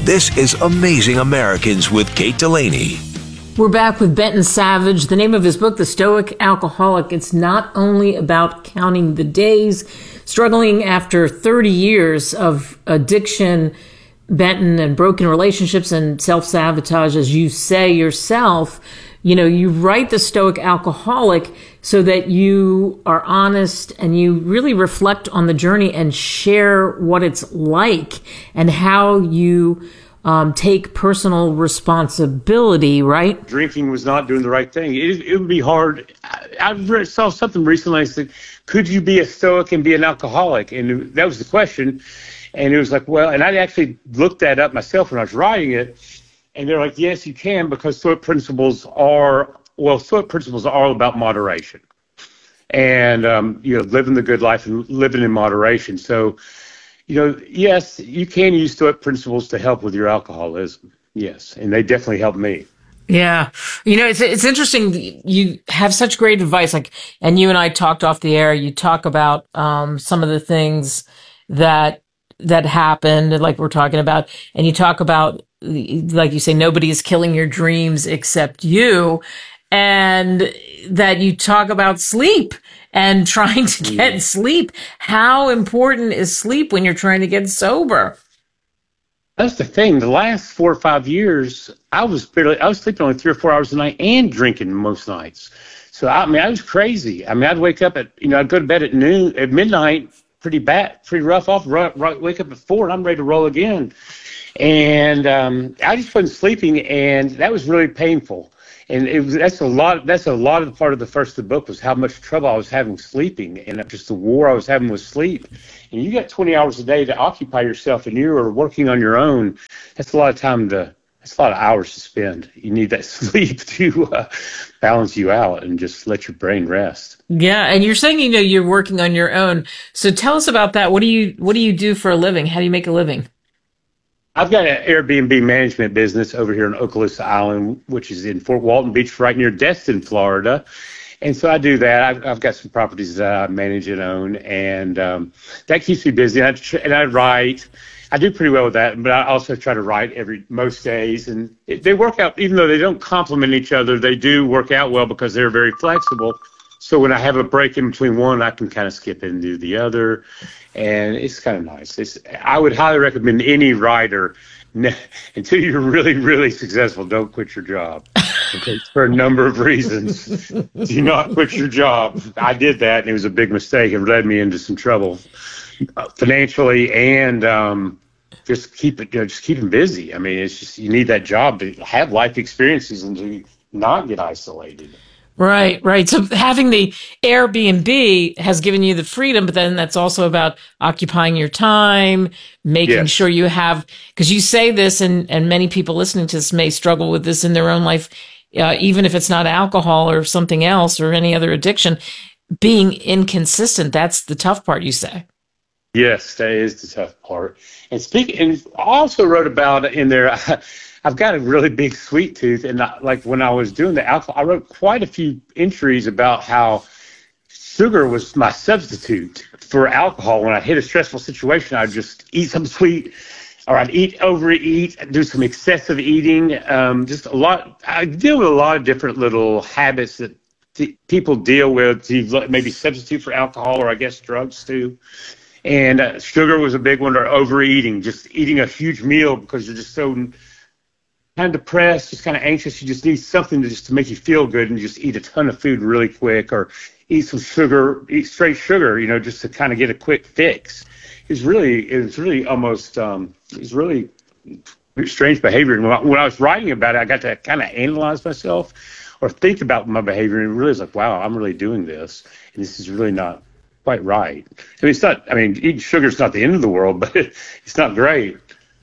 This is Amazing Americans with Kate Delaney. We're back with Benton Savage. The name of his book, The Stoic Alcoholic. It's not only about counting the days, struggling after 30 years of addiction, Benton, and broken relationships and self-sabotage, as you say yourself. You know, you write The Stoic Alcoholic so that you are honest and you really reflect on the journey and share what it's like and how you take personal responsibility, right? Drinking was not doing the right thing. It would be hard. Saw something recently that said, could you be a Stoic and be an alcoholic? And that was the question. And it was like, well, and I actually looked that up myself when I was writing it. And they're like, yes, you can, because Stoic principles are all about moderation. And, living the good life and living in moderation. So, yes, you can use Stoic principles to help with your alcoholism. Yes, and they definitely helped me. Yeah. It's interesting. You have such great advice. And you and I talked off the air. You talk about some of the things that happened, like we're talking about. And you talk about, like you say, nobody is killing your dreams except you. And that you talk about sleep and trying to get sleep. How important is sleep when you're trying to get sober? That's the thing. The last 4 or 5 years, I was sleeping only 3 or 4 hours a night and drinking most nights. So I was crazy. I'd wake up at, I'd go to bed at midnight, pretty bad, pretty rough off. Wake up at 4 and I'm ready to roll again. And I just wasn't sleeping, and that was really painful. And that's a lot of the part of the first of the book was how much trouble I was having sleeping, and just the war I was having with sleep. And you got 20 hours a day to occupy yourself, and you are working on your own. That's a lot of time that's a lot of hours to spend. You need that sleep to balance you out and just let your brain rest. Yeah, and you're saying you're working on your own. So tell us about that. What do you do for a living? How do you make a living? I've got an Airbnb management business over here on Okaloosa Island, which is in Fort Walton Beach, right near Destin, Florida. And so I do that. I've got some properties that I manage and own, and that keeps me busy. And I write. I do pretty well with that, but I also try to write most days. And they work out, even though they don't complement each other, they do work out well because they're very flexible. So when I have a break in between one, I can kind of skip and do the other. And it's kind of nice. I would highly recommend any writer, until you're really, really successful, don't quit your job. Okay, for a number of reasons. Do not quit your job. I did that, and it was a big mistake. It led me into some trouble financially, and just keeping busy. It's just, you need that job to have life experiences and to not get isolated. Right. So having the Airbnb has given you the freedom, but then that's also about occupying your time, making sure you have, because you say this, and many people listening to this may struggle with this in their own life, even if it's not alcohol or something else or any other addiction, being inconsistent. That's the tough part, you say. Yes, that is the tough part. And I also wrote about it in there. I've got a really big sweet tooth, and when I was doing the alcohol, I wrote quite a few entries about how sugar was my substitute for alcohol. When I hit a stressful situation, I'd just eat some sweet, or I'd overeat, do some excessive eating. Just a lot. I deal with a lot of different little habits that people deal with to maybe substitute for alcohol, or I guess drugs too. And sugar was a big one, or overeating, just eating a huge meal because you're just so kind of depressed, just kind of anxious. You just need something to make you feel good, and just eat a ton of food really quick, or eat some sugar, eat straight sugar, just to kind of get a quick fix. It was really almost, really strange behavior. And when I was writing about it, I got to kind of analyze myself or think about my behavior, and really was like, wow, I'm really doing this, and this is really not quite right. Eating sugar is not the end of the world, but it's not great.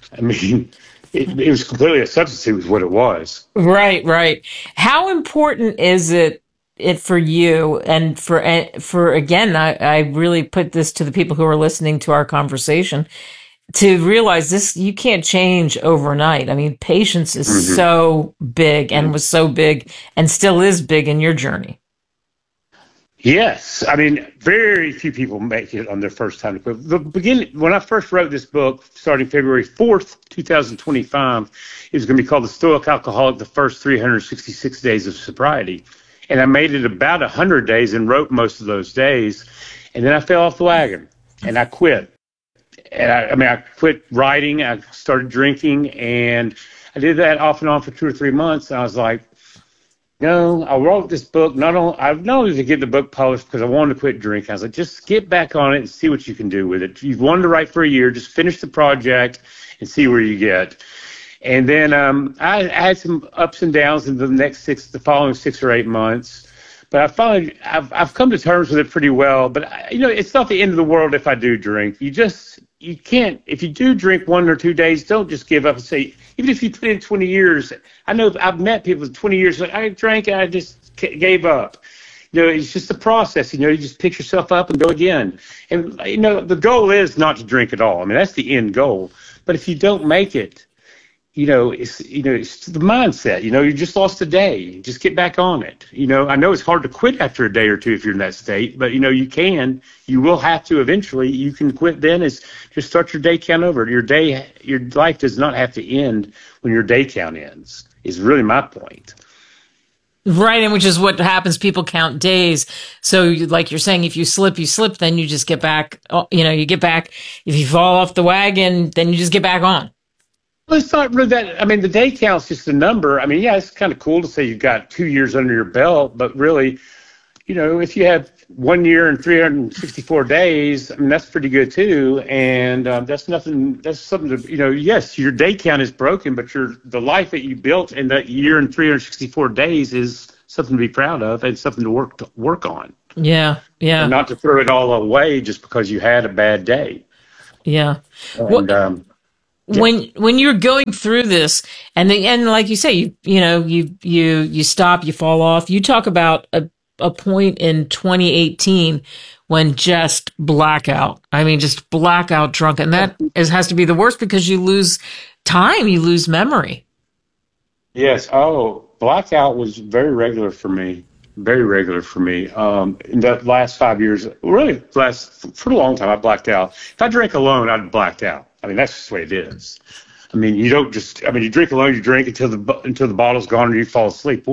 It was completely a substitute is what it was. Right. How important is it for you, and for again, I really put this to the people who are listening to our conversation, to realize this, you can't change overnight. Patience is so big, and was so big and still is big in your journey. Yes, I mean, very few people make it on their first time to quit. The beginning, when I first wrote this book, starting February 4th, 2025, it was going to be called The Stoic Alcoholic: The First 366 Days of Sobriety. And I made it about 100 days and wrote most of those days. And then I fell off the wagon and I quit. And I quit writing. I started drinking, and I did that off and on for 2 or 3 months. And I was like, no, I wrote this book not only to get the book published because I wanted to quit drinking. I was like, just get back on it and see what you can do with it. You've wanted to write for a year, just finish the project and see where you get. And then I had some ups and downs in the following 6 or 8 months. But I've come to terms with it pretty well. But it's not the end of the world if I do drink. You can't, if you do drink 1 or 2 days, don't just give up and say, even if you put in 20 years, I know I've met people with 20 years, like, I drank and I just gave up. It's just the process. You just pick yourself up and go again. And, the goal is not to drink at all. I mean, that's the end goal. But if you don't make it, it's the mindset. You just lost a day. Just get back on it. I know it's hard to quit after a day or two if you're in that state, but you can. You will have to eventually. You can quit then. Is just start your day count over. Your life does not have to end when your day count ends. Is really my point. Right, and which is what happens. People count days. So, like you're saying, if you slip, then you just get back. You get back. If you fall off the wagon, then you just get back on. Well, it's not really that. I mean, the day count's just a number. I mean, yeah, it's kind of cool to say you've got 2 years under your belt, but really, if you have 1 year and 364 days, I mean, that's pretty good too. And that's nothing. That's something to, yes, your day count is broken, but the life that you built in that year and 364 days is something to be proud of and something to work on. Yeah, yeah. And not to throw it all away just because you had a bad day. Yeah. And, when you're going through this, and like you say, you stop, you fall off. You talk about a point in 2018 when just blackout. I mean, just blackout drunk, and that has to be the worst because you lose time, you lose memory. Yes. Oh, blackout was very regular for me. Very regular for me. In the last 5 years, really for a long time, I blacked out. If I drank alone, I'd blacked out. I mean, that's just the way it is. I mean, you drink alone, you drink until the bottle's gone and you fall asleep.